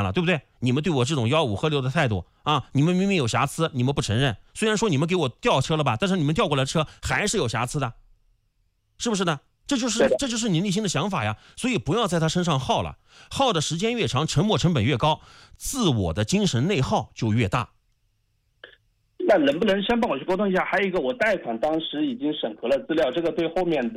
了，对不对？你们对我这种吆五喝六的态度啊，你们明明有瑕疵，你们不承认。虽然说你们给我调车了吧，但是你们调过来车还是有瑕疵的，是不是呢？这就是你内心的想法呀。所以不要在他身上耗了，耗的时间越长，沉没成本越高，自我的精神内耗就越大。 那能不能先帮我去沟通一下？还有一个，我贷款当时已经审核了资料，这个对后面